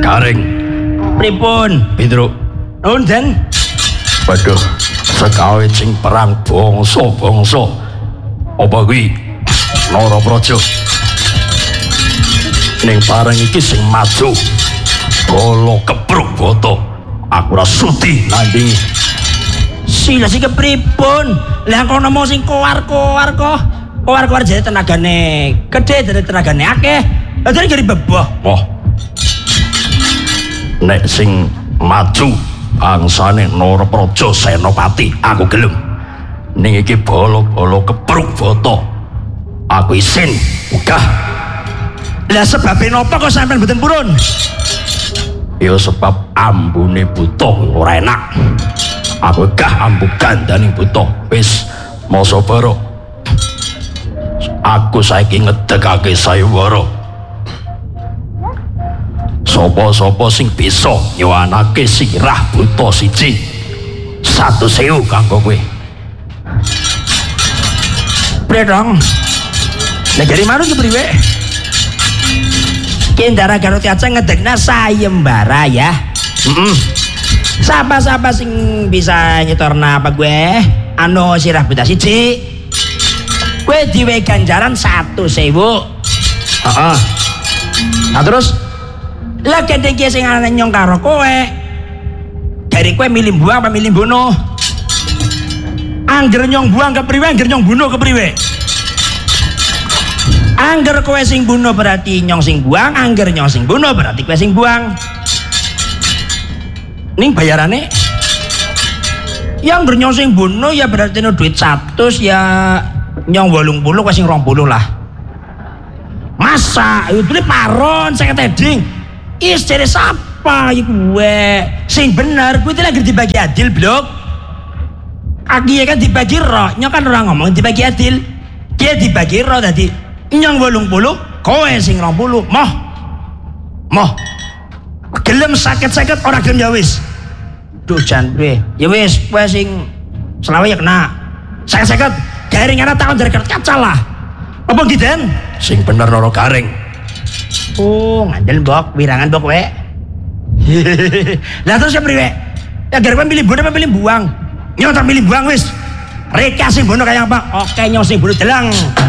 Garing. Pripun? Pindro. Nuwun Den. Waduh, sekawe sing perang bangsa-bangsa. Apa kuwi Narapraja? Ning bareng iki sing maju. Bala kepruk boto. Aku ora sudi nandingi. Sila sing kepripun? Lah kono mau sing kowar-kowar kok. Kowar-kowar jadi tenagane gede, jadi tenagane akeh. Lah jadi gari beboh. Wah. Nek sing maju bangsane Narapraja Senopati, aku gelem. Ning iki bala-bala kepruk boto. Aku isin uga. Lah sebabe napa kok sampean mboten purun? Ya sebab ambune buta ora enak. Aku gah ambu gandaning buta. Wis masa bara. Aku saiki ngedekake sayawara. Sapa-sapa sing bisa nyowanake sirah buta siji 100.000 kanggo kowe. Predong. Lah jare manut ki priwe? Kendara Garut Kaca ngedekna sayembara ya. Siapa-siapa sing bisa nyetorna apa gue? Anu sirah buta siji. Gue diwe ganjaran 100.000. Heeh. Nah terus lah gede ki sing ana nyong karo kowe. Dari kowe milih buang apa milih bunuh? Angger nyong buang kepriwe, angger nyong bunuh kepriwe? Angger kowe sing bunuh berarti nyong sing buang, angger nyong sing bunuh berarti kowe sing buang. Ning bayarane yang angger nyong sing bunuh ya berarti no duit 100 ya nyong 80 kowe sing 20 lah. Masa itu paron saya teding. Is jare sapa iki gue sing bener kuwi lagi dibagi adil blok. Aki kan dibagi ro, nyong kan orang ngomong dibagi adil. Dia dibagi ro tadi nyong 80, kowe sing 20. Moh. Gelem sakit-sakit ora gelem ya wis. Duh jan kowe. Ya wis kowe sing selawe ya kena. Sakit-sakit garing ana takon dari kaca lah. Apa giden? Sing bener Nara Garing. Oh, ngandel mbok, wirangan mbok we. Lah terus ya priwe? Ya gara kowe milih bunuh apa milih buang? Nyong tak milih buang wis. Reka sing bunuh kaya apa? Oke nyong sing bunuh delang.